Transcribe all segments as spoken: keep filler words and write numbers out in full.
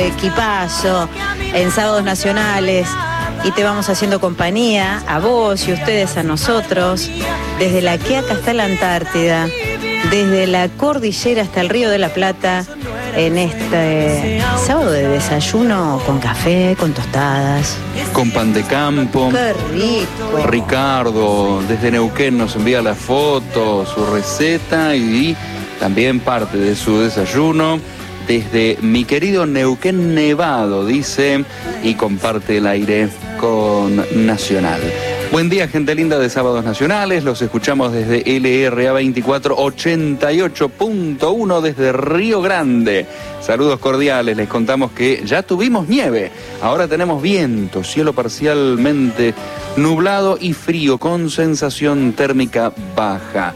Equipazo en Sábados Nacionales y te vamos haciendo compañía a vos y ustedes a nosotros desde la Quiaca hasta la Antártida, desde la cordillera hasta el Río de la Plata, en este sábado de desayuno con café, con tostadas, con pan de campo. ¡Qué rico! Ricardo desde Neuquén nos envía la foto, su receta y también parte de su desayuno. Desde mi querido Neuquén Nevado, dice, y comparte el aire con Nacional. Buen día, gente linda de Sábados Nacionales. Los escuchamos desde L R A veinticuatro ochenta y ocho punto uno desde Río Grande. Saludos cordiales. Les contamos que ya tuvimos nieve. Ahora tenemos viento, cielo parcialmente nublado y frío con sensación térmica baja.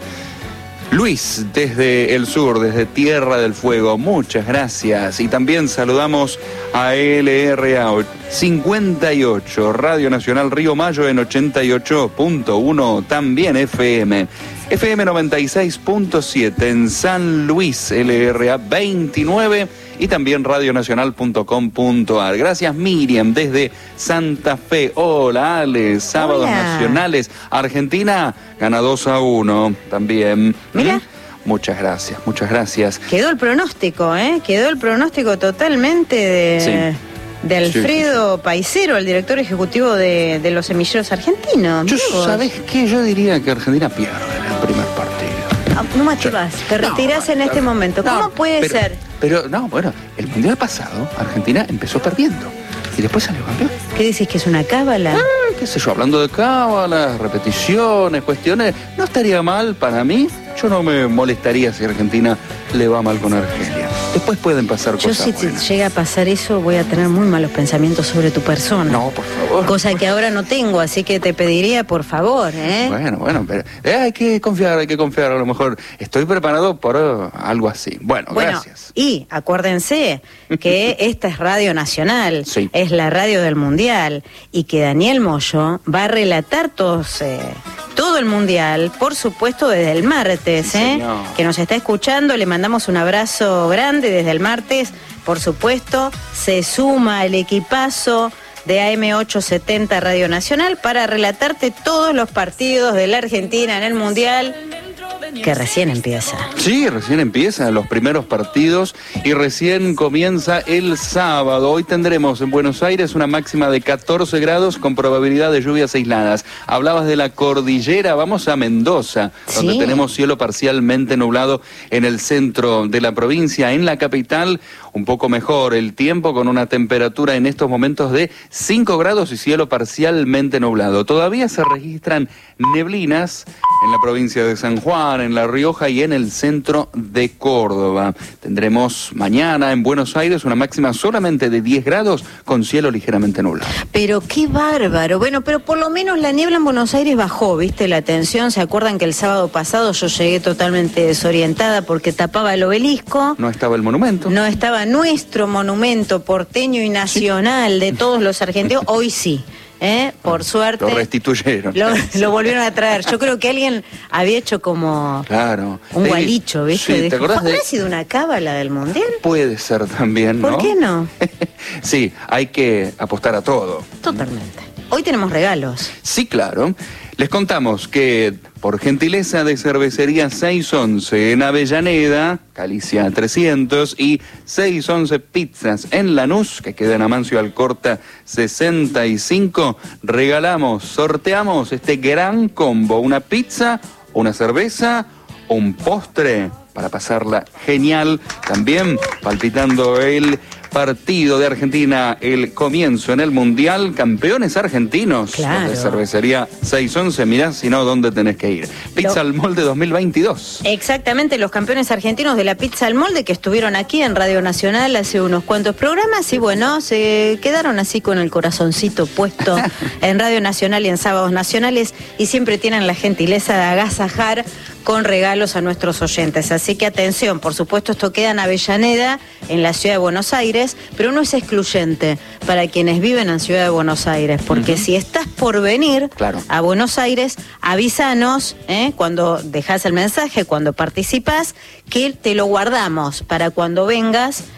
Luis, desde el sur, desde Tierra del Fuego, muchas gracias. Y también saludamos a L R A cincuenta y ocho, Radio Nacional Río Mayo en ochenta y ocho punto uno, también F M. F M noventa y seis punto siete en San Luis, L R A veintinueve y también radionacional punto com punto a r. Gracias, Miriam, desde Santa Fe. Hola, Ale, Sábados Hola. Nacionales. Argentina gana dos a uno también. Mira. ¿Mm? Muchas gracias, muchas gracias. Quedó el pronóstico, ¿eh? Quedó el pronóstico totalmente de... Sí. de Alfredo Sí, sí, sí. Paisero, el director ejecutivo de, de los semilleros argentinos. Yo, Amigos. ¿sabés qué? Yo diría que Argentina pierde en el primer partido. Ah, no más te vas, te No, retirás en este no, momento. ¿Cómo no, puede pero, ser? Pero, no, bueno, el mundial pasado, Argentina empezó perdiendo. Y después salió campeón. ¿Qué decís, que es una cábala? Ah, qué sé yo, hablando de cábalas, repeticiones, cuestiones, no estaría mal para mí. Yo no me molestaría si Argentina le va mal con Argelia. Después pueden pasar Yo cosas si te buenas. llega a pasar eso, voy a tener muy malos pensamientos sobre tu persona. No, por favor. Cosa que ahora no tengo, así que te pediría, por favor, ¿eh? Bueno, bueno, pero eh, hay que confiar, hay que confiar. A lo mejor estoy preparado por uh, algo así. Bueno, Bueno, gracias. y acuérdense que esta es Radio Nacional, Sí. es la radio del Mundial, y que Daniel Moyo va a relatar todos, eh, todo el Mundial, por supuesto desde el martes, Sí, ¿eh? señor. Que nos está escuchando, le mandamos un abrazo grande desde el martes, por supuesto, se suma el equipazo de A M ochocientos setenta Radio Nacional para relatarte todos los partidos de la Argentina en el Mundial, que recién empieza. Sí, recién empiezan los primeros partidos y recién comienza el sábado. Hoy tendremos en Buenos Aires una máxima de catorce grados con probabilidad de lluvias aisladas. Hablabas de la cordillera, vamos a Mendoza, donde Sí. tenemos cielo parcialmente nublado en el centro de la provincia. En la capital, un poco mejor el tiempo con una temperatura en estos momentos de cinco grados y cielo parcialmente nublado. Todavía se registran neblinas en la provincia de San Juan, en La Rioja y en el centro de Córdoba. Tendremos mañana en Buenos Aires una máxima solamente de diez grados con cielo ligeramente nublado. Pero qué bárbaro. Bueno, pero por lo menos la niebla en Buenos Aires bajó, ¿viste? La tensión. ¿Se acuerdan que el sábado pasado yo llegué totalmente desorientada porque tapaba el obelisco? No estaba el monumento. No estaba nuestro monumento porteño y nacional de todos los argentinos. Hoy sí, ¿eh? Por suerte. Lo restituyeron. Lo, lo volvieron a traer. Yo creo que alguien había hecho como Claro. un Eh, gualicho, ¿viste? Sí, ¿te Dijo, acordás de...? ¿habrá sido una cábala del Mundial? Puede ser también, ¿no? ¿Por qué no? Sí, hay que apostar a todo. Totalmente. Hoy tenemos regalos. Sí, claro. Les contamos que por gentileza de Cervecería seiscientos once en Avellaneda, Calicia trescientos, y seiscientos once Pizzas en Lanús, que queda en Amancio Alcorta sesenta y cinco, regalamos, sorteamos este gran combo, una pizza, una cerveza, un postre para pasarla genial, también palpitando el partido de Argentina, el comienzo en el Mundial, campeones argentinos. Claro. De Cervecería seiscientos once, mirá si no, ¿dónde tenés que ir? Pizza Lo- al Molde dos mil veintidós. Exactamente, los campeones argentinos de la pizza al molde que estuvieron aquí en Radio Nacional hace unos cuantos programas y bueno, se quedaron así con el corazoncito puesto en Radio Nacional y en Sábados Nacionales y siempre tienen la gentileza de agasajar con regalos a nuestros oyentes. Así que atención, por supuesto esto queda en Avellaneda, en la ciudad de Buenos Aires, pero no es excluyente para quienes viven en Ciudad de Buenos Aires, porque uh-huh. si estás por venir claro. a Buenos Aires, avísanos ¿eh? cuando dejas el mensaje, cuando participás, que te lo guardamos para cuando vengas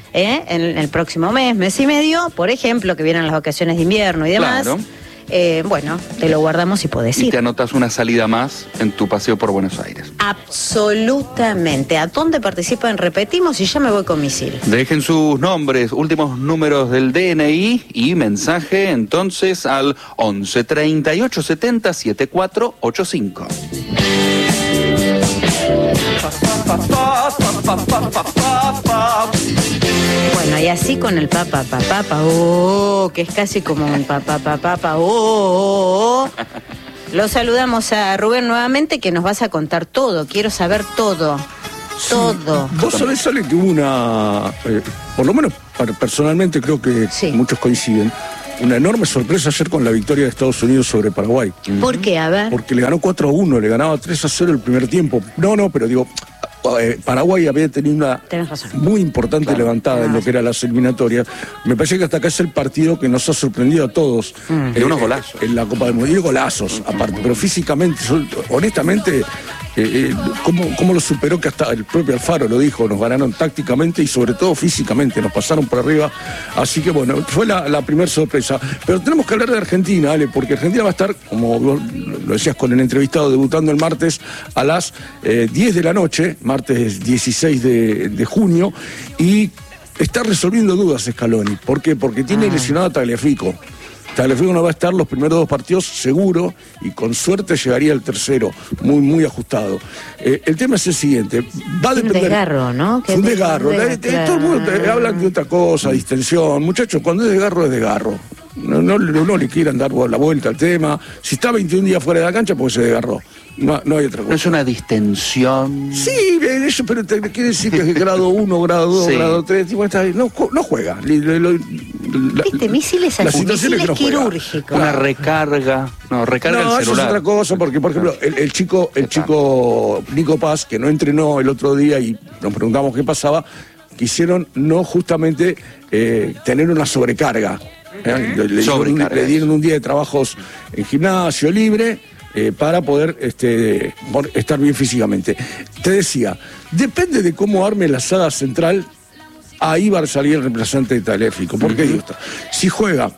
¿eh? en, en el próximo mes, mes y medio, por ejemplo, que vienen las vacaciones de invierno y demás. Claro. Eh, bueno, te lo guardamos y podés ir. Y te anotas una salida más en tu paseo por Buenos Aires. Absolutamente. ¿A dónde participan? Repetimos y ya me voy con misil. Dejen sus nombres, últimos números del D N I y mensaje entonces al once treinta y ocho setenta setenta y cuatro ochenta y cinco. Bueno, y así con el papá, papá, papá, oh, que es casi como un papá, papá, papá, oh, oh, oh. Lo saludamos a Rubén nuevamente, que nos vas a contar todo. Quiero saber todo, sí, todo. Vos sabés, Ale, que hubo una, eh, por lo menos personalmente creo que sí. muchos coinciden, una enorme sorpresa ayer con la victoria de Estados Unidos sobre Paraguay. ¿Por qué? A ver. Porque le ganó cuatro a uno, le ganaba tres a cero el primer tiempo. No, no, pero digo, eh, Paraguay había tenido una muy importante claro. levantada claro. en lo que era las eliminatorias. Me parece que hasta acá es el partido que nos ha sorprendido a todos. Mm. Eh, unos golazos. En la Copa del Mundo. Y golazos, mm. aparte. Pero físicamente, honestamente... Eh, eh, ¿cómo, ¿Cómo lo superó? Que hasta el propio Alfaro lo dijo, nos ganaron tácticamente y sobre todo físicamente, nos pasaron por arriba, así que bueno, fue la, la primera sorpresa. Pero tenemos que hablar de Argentina, Ale, porque Argentina va a estar, como vos lo decías con el entrevistado, debutando el martes a las eh, diez de la noche, martes dieciséis de junio, y está resolviendo dudas Scaloni. ¿Por qué? Porque tiene ah. lesionado a Tagliafico. Tagliafico no va a estar los primeros dos partidos seguro y con suerte llegaría el tercero, muy muy ajustado. Eh, el tema es el siguiente, va a depender... Un desgarro, ¿no? Un desgarro, de, de, de, todo el mundo te, hablan de otra cosa, distensión, muchachos, cuando es desgarro es desgarro. No, no, no le quieran dar la vuelta al tema, si está veintiún días fuera de la cancha porque se desgarró. No, no hay otra cosa. ¿No es una distensión? Sí, eso, pero te quiere decir que es grado uno, grado dos, sí. grado tres, tipo, está, no, no juega. Lo, lo, la, ¿Viste? Misiles así, misiles no quirúrgicos. Una recarga, no, recarga no, el celular. No, eso es otra cosa, porque, por ejemplo, el, el chico, el chico Nico Paz, que no entrenó el otro día y nos preguntamos qué pasaba, quisieron no justamente eh, tener una sobrecarga. ¿eh? Le, le, sobrecarga. Le dieron un día de trabajos en gimnasio libre, Eh, para poder este, estar bien físicamente. Te decía, depende de cómo arme la saga central, ahí va a salir el reemplazante de Tagliafico. ¿Por qué digo esto? Si juega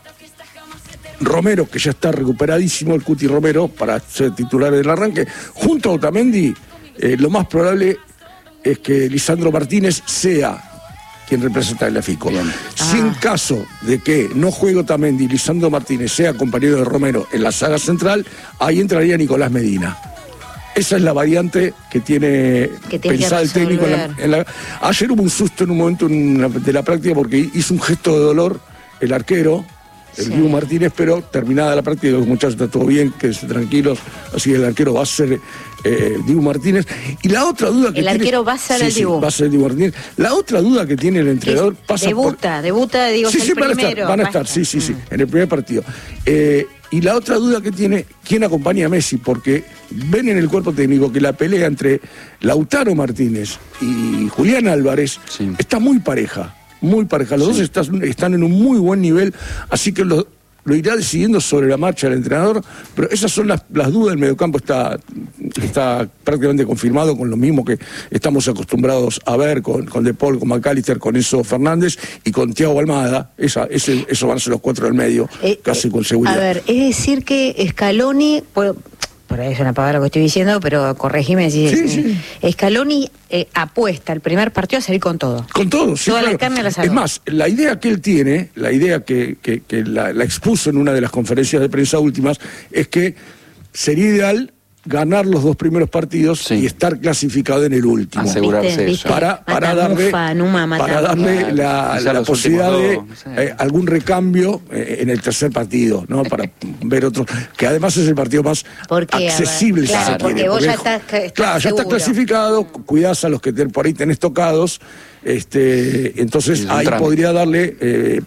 Romero, que ya está recuperadísimo, el Cuti Romero, para ser titular del arranque, junto a Otamendi, eh, lo más probable es que Lisandro Martínez sea quien representa a Tagliafico. Ah. Si en caso de que no juegue Otamendi y Lisandro Martínez sea compañero de Romero en la saga central, ahí entraría Nicolás Medina. Esa es la variante que tiene que pensada el técnico. En la, en la... Ayer hubo un susto en un momento en la, de la práctica porque hizo un gesto de dolor el arquero, el sí. Dibu Martínez, pero terminada la práctica, los muchachos está todo bien, quédense tranquilos, así que el arquero va a ser eh, Dibu Martínez. Y la otra duda que el tiene... El arquero va a ser sí, el Dibu. Sí, va a ser el Dibu Martínez. La otra duda que tiene el entrenador pasa debuta, por... debuta, digo, sí, sí, el van primero. A estar, van a estar, sí, sí, sí, mm. en el primer partido. Eh, y la otra duda que tiene, ¿quién acompaña a Messi? Porque ven en el cuerpo técnico que la pelea entre Lautaro Martínez y Julián Álvarez sí. está muy pareja. Muy pareja, los sí. dos están, están en un muy buen nivel, así que lo, lo irá decidiendo sobre la marcha el entrenador, pero esas son las, las dudas. El mediocampo está, está prácticamente confirmado con lo mismo que estamos acostumbrados a ver con, con De Paul, con McAllister, con Enzo Fernández y con Thiago Almada. Esa, ese, eso van a ser los cuatro del medio, eh, casi con seguridad. A ver, es decir que Scaloni... Pues, por ahí es una palabra que estoy diciendo, pero corregime si sí, sí. Scaloni eh, apuesta el primer partido a salir con todo. Con todo, sí. Toda claro. la carne a la salud. Es más, la idea que él tiene, la idea que, que, que la, la expuso en una de las conferencias de prensa últimas, es que sería ideal ganar los dos primeros partidos sí. y estar clasificado en el último. Asegurarse ¿Viste? eso. Para, para darle, mufa, numa, para darle la, la, la posibilidad de no sé. eh, algún recambio eh, en el tercer partido, ¿no? Para ver otro, que además es el partido más accesible. Claro, si se porque quiere, vos porque ya estás, estás claro, ya estás clasificado, cuidás a los que te, por ahí tenés tocados, este, entonces sí, ahí podría darle eh,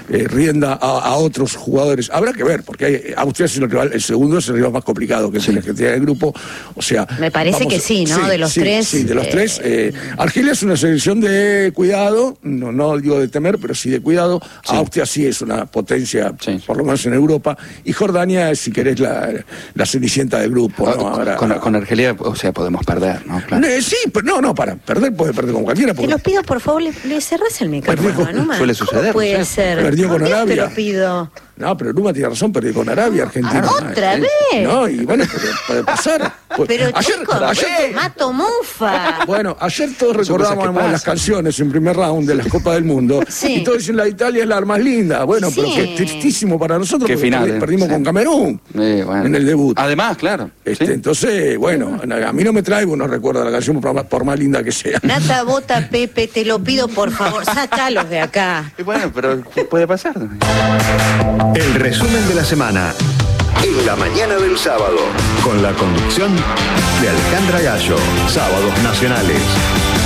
eh, rienda a, a otros jugadores. Habrá que ver, porque hay, Austria es el rival, el segundo es el rival más complicado que es sí. la Argentina del grupo. O sea, me parece vamos, que sí, ¿no? Sí, de los sí, tres. Sí, de los eh... tres. Eh, Argelia es una selección de cuidado, no, no digo de temer, pero sí de cuidado. Sí. Austria sí es una potencia, sí. por lo menos en Europa. Y Jordania, si querés, la, la cenicienta del grupo. ¿no? Con, Ahora, con, con Argelia, o sea, podemos perder, ¿no? Claro. Eh, sí, pero no, no, para perder puede perder con cualquiera. Te los pido, por favor, le, le cerrás el micrófono, con, Numa. Suele suceder. Puede ser. Perdió con Arabia. Te lo pido. No, pero Numa tiene razón, perdió con Arabia, Argentina. Ah, ¿otra eh, vez? No, y bueno, puede, puede pasar. Pero ayer, chicos, ayer, mato mufa. Bueno, ayer todos recordábamos las canciones en primer round de las Copas del Mundo. Sí. Y todos dicen la Italia es la más linda. Bueno, sí. pero que tristísimo para nosotros. Qué porque final, perdimos, perdimos sí. con Camerún eh, bueno. en el debut. Además, claro. Este, sí. Entonces, bueno, a mí no me traigo, no recuerdo la canción por más, por más linda que sea. Nata, Bota, Pepe, te lo pido, por favor, sácalos de acá. Y bueno, pero puede pasar. El resumen de la semana en la mañana del sábado, con la conducción de Alejandra Gallo. Sábados Nacionales.